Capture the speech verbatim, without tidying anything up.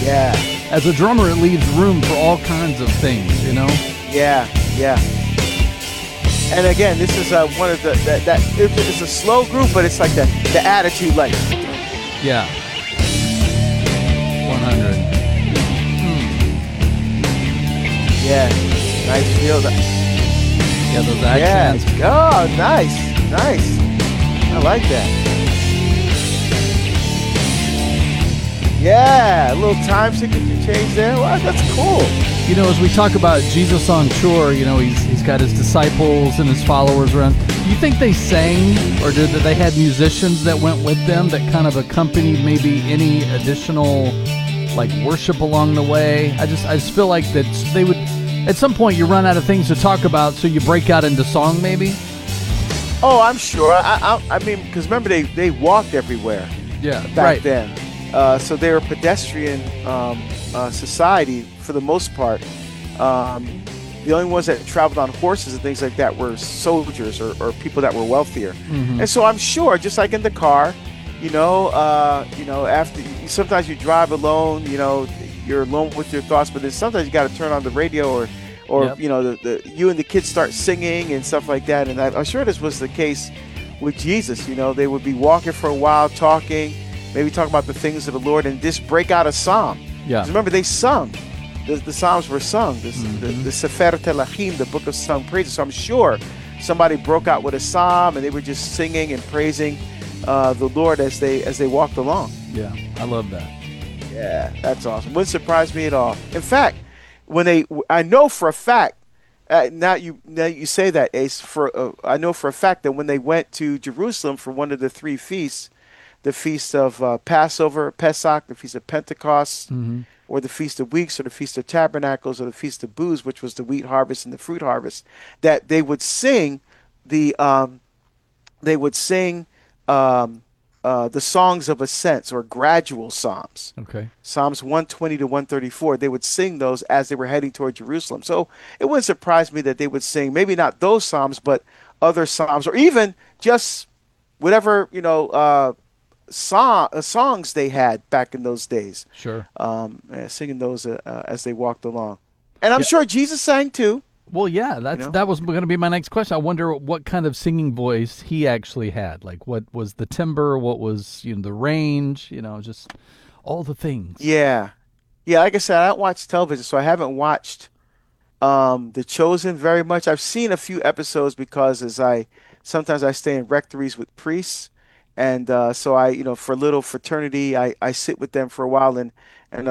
Yeah. As a drummer, it leaves room for all kinds of things, you know? Yeah, yeah. And again, this is uh, one of the that, that it, it's a slow group, but it's like the the attitude, like Yeah. one hundred. yeah, nice feel. That, Yeah, those yeah. accents. Oh, nice, nice. I like that. Yeah, a little time signature change there. Wow, that's cool. You know, as we talk about Jesus on tour, you know, he's he's got his disciples and his followers around. Do you think they sang, or did they had musicians that went with them that kind of accompanied maybe any additional, like, worship along the way? I just I just feel like that they would, at some point, you run out of things to talk about, so you break out into song, maybe. Oh, I'm sure. I I, I mean, because remember they they walked everywhere Yeah, back right. then, uh, so they were a pedestrian um, uh, society for the most part. Um, the only ones that traveled on horses and things like that were soldiers or, or people that were wealthier. Mm-hmm. And so I'm sure, just like in the car, you know, uh, you know, after sometimes you drive alone, you know, you're alone with your thoughts, but then sometimes you got to turn on the radio or, or Yep. you know, the, the you and the kids start singing and stuff like that. And I, I'm sure this was the case with Jesus. You know, they would be walking for a while, talking, maybe talk about the things of the Lord, and just break out a psalm. Yeah. 'Cause remember, they sung. The, the Psalms were sung. The, Mhm. the, the Sefer Telachim, the book of sung praises. So I'm sure somebody broke out with a psalm, and they were just singing and praising uh, the Lord as they as they walked along. Yeah, I love that. Yeah, that's awesome. Wouldn't surprise me at all. In fact, when they, I know for a fact. Uh, now you now you say that, Ace. For uh, I know for a fact that when they went to Jerusalem for one of the three feasts, the feast of uh, Passover, Pesach, the feast of Pentecost, Mm-hmm. or the Feast of Weeks, or the Feast of Tabernacles, or the Feast of Booths, which was the wheat harvest and the fruit harvest, that they would sing the um, they would sing um, uh, the songs of ascents or gradual psalms. Okay. Psalms one twenty to one thirty-four, they would sing those as they were heading toward Jerusalem. So it wouldn't surprise me that they would sing maybe not those psalms, but other psalms, or even just whatever, you know, uh, song, uh, songs they had back in those days, Sure. um, uh, singing those uh, uh, as they walked along. And I'm Yeah. sure Jesus sang too. Well, yeah, that's know? that was going to be my next question. I wonder what kind of singing voice he actually had. Like, what was the timbre? What was, you know, the range? You know, just all the things. Yeah. Yeah, like I said, I don't watch television, so I haven't watched um, The Chosen very much. I've seen a few episodes because as I sometimes I stay in rectories with priests. And uh, so I, you know, for a little fraternity, I, I sit with them for a while and, and